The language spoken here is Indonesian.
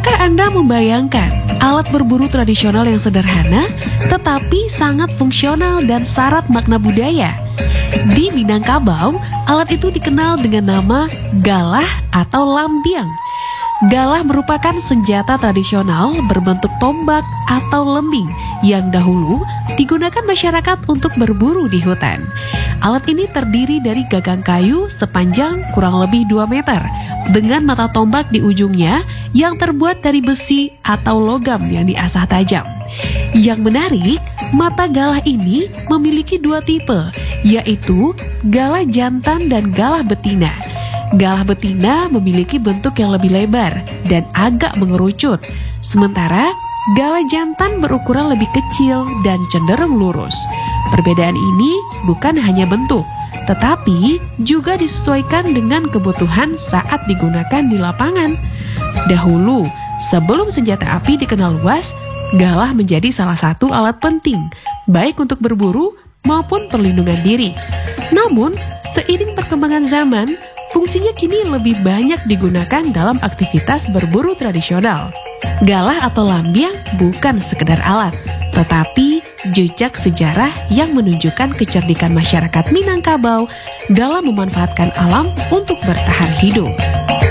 Pernahkah Anda membayangkan alat berburu tradisional yang sederhana tetapi sangat fungsional dan syarat makna budaya? Di Minangkabau, alat itu dikenal dengan nama galah atau lambiang. Galah merupakan senjata tradisional berbentuk tombak atau lembing yang dahulu digunakan masyarakat untuk berburu di hutan. Alat ini terdiri dari gagang kayu sepanjang kurang lebih 2 meter dengan mata tombak di ujungnya yang terbuat dari besi atau logam yang diasah tajam. Yang menarik, mata galah ini memiliki 2 tipe, yaitu galah jantan dan galah betina. Galah betina memiliki bentuk yang lebih lebar dan agak mengerucut, sementara galah jantan berukuran lebih kecil dan cenderung lurus. Perbedaan ini bukan hanya bentuk, tetapi juga disesuaikan dengan kebutuhan saat digunakan di lapangan. Dahulu, sebelum senjata api dikenal luas, galah menjadi salah satu alat penting, baik untuk berburu maupun perlindungan diri. Namun, seiring perkembangan zaman, fungsinya kini lebih banyak digunakan dalam aktivitas berburu tradisional. Galah atau lambiang bukan sekedar alat, tetapi jejak sejarah yang menunjukkan kecerdikan masyarakat Minangkabau dalam memanfaatkan alam untuk bertahan hidup.